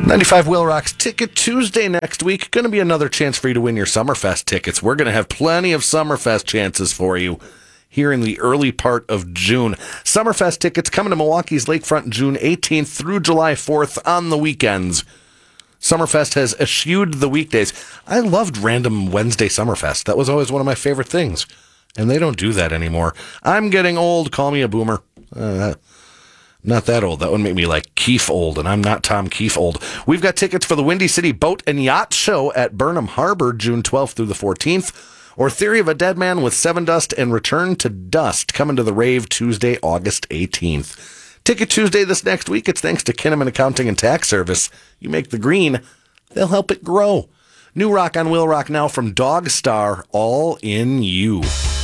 95 Will Rock's Ticket Tuesday next week. Going to be another chance for you to win your Summerfest tickets. We're going to have plenty of Summerfest chances for you here in the early part of June. Summerfest tickets coming to Milwaukee's Lakefront June 18th through July 4th on the weekends. Summerfest has eschewed the weekdays. I loved random Wednesday Summerfest. That was always one of my favorite things. And they don't do that anymore. I'm getting old. Call me a boomer. Not that old. That would make me like Keefe old, and I'm not Tom Keefe old. We've got tickets for the Windy City Boat and Yacht Show at Burnham Harbor, June 12th through the 14th, or Theory of a Dead Man with Seven Dust and Return to Dust coming to the Rave Tuesday, August 18th. Ticket Tuesday this next week. It's thanks to Kinnaman Accounting and Tax Service. You make the green, they'll help it grow. New rock on Will Rock now from Dog Star, All in You.